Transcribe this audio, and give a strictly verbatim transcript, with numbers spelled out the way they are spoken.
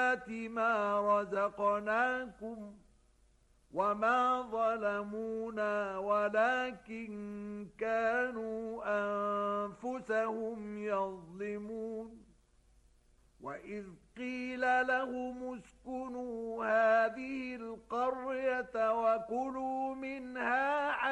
طيبات ما رزقناكم وما ظلمونا ولكن كانوا أنفسهم يظلمون. وإذ قيل لهم اسكنوا هذه القرية وكلوا منها